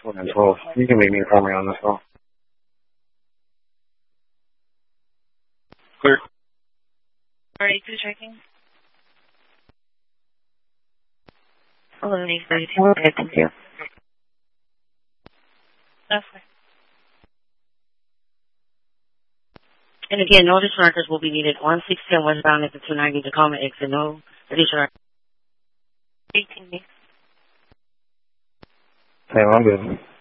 12. You can make me a primary on this call. Clear. Alright, two checking. 11-832, okay, thank you. That's fine. And again, no additional records will be needed. 1610 westbound at the 290 Tacoma exit. No additional records. 18 weeks. Hey, I'm good.